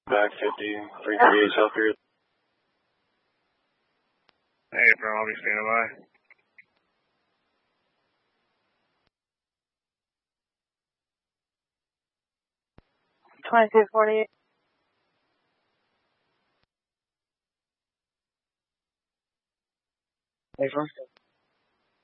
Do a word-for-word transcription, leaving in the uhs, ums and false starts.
Back fifty, three thirty-eight South Pier. Hey, bro, I'll be standing by. twenty-two forty-eight. Hey, first.